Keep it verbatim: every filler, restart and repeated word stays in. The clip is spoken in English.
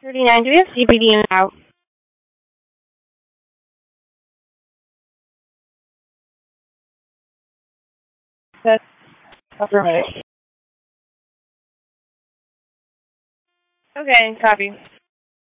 thirty-nine, do we have C B D now? That's right. Okay, copy.